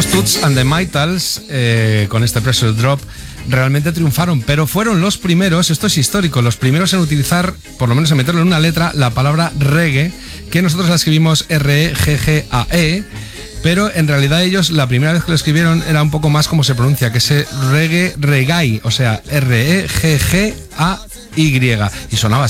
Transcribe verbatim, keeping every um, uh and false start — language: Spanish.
Estos Toots and the Maytals, eh, con este Pressure Drop, realmente triunfaron, pero fueron los primeros, esto es histórico, los primeros en utilizar, por lo menos en meterlo en una letra, la palabra reggae, que nosotros la escribimos R E G G A E, pero en realidad ellos la primera vez que lo escribieron era un poco más como se pronuncia, que es reggae, reggae, o sea, R E G G A Y, y sonaba así.